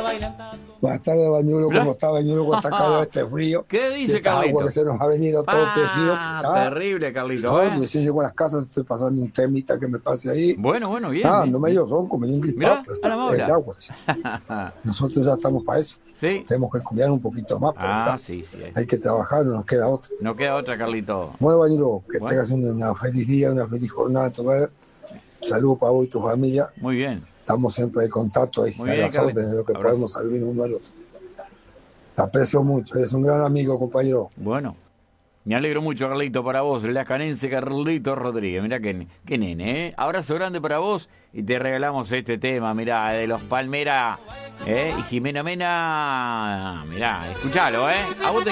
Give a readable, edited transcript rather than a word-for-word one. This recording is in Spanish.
Buenas tardes, Bañulo. Mirá. ¿Cómo está, Bañulo? ¿Cómo está acá este frío? ¿Qué dice Y esta Carlito? agua que se nos ha venido todo crecido. Terrible, Carlito. No, recién llego a las casas, estoy pasando un temita que me pase ahí. Bueno, bien. No medio ronco, medio Mirá, gripado, a la pero Maura. el agua. Nosotros ya estamos para eso. Sí. Tenemos que cuidar un poquito más, pero Sí. hay que trabajar, no nos queda otra. No queda otra, Carlito. Bueno, Bañulo, que Bueno. tengas una feliz día, una feliz jornada. Saludos para vos y tu familia. Muy bien. Estamos siempre en contacto ahí, Muy a bien, las Carlito. órdenes de lo que Abrazo. podemos servir uno al otro. Te aprecio mucho, eres un gran amigo, compañero. Bueno. Me alegro mucho, Carlito, para vos, el lacanense Carlito Rodríguez. Mirá qué nene, ¿eh? Abrazo grande para vos y te regalamos este tema, mirá, de los Palmera, y Jimena Mena. Mirá, escuchalo, ¿eh? A vos te